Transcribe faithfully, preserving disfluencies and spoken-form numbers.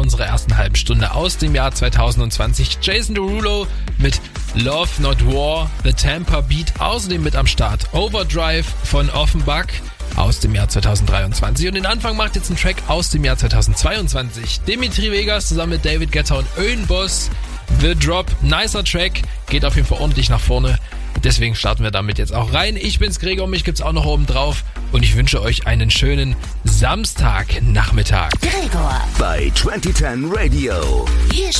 unserer ersten halben Stunde aus dem Jahr zweitausendzwanzig. Jason Derulo mit Love Not War, The Tampa Beat. Außerdem mit am Start Overdrive von Offenbach aus dem Jahr zweitausenddreiundzwanzig. Und den Anfang macht jetzt ein Track aus dem Jahr zweitausendzweiundzwanzig. Dimitri Vegas zusammen mit David Guetta und Öhnboss. The Drop, nicer Track, geht auf jeden Fall ordentlich nach vorne. Deswegen starten wir damit jetzt auch rein. Ich bin's Gregor, mich gibt's auch noch oben drauf. Und ich wünsche euch einen schönen Samstagnachmittag. Gregor bei zwanzig zehn Radio. Hier